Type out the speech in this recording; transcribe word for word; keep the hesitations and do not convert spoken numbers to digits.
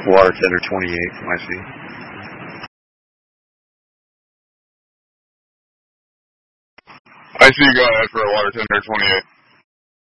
Water tender twenty-eight, I see. I see you go ahead for a water tender twenty-eight.